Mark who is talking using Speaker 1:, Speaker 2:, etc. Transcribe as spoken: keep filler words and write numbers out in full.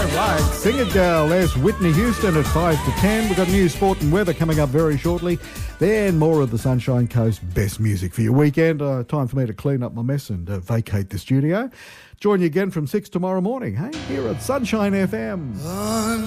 Speaker 1: right. Sing it, girl. There's Whitney Houston at five to ten. We've got news, sport and weather coming up very shortly. Then more of the Sunshine Coast best music for your weekend. Uh, time for me to clean up my mess and uh, vacate the studio. Join you again from six tomorrow morning, hey, here at Sunshine F M.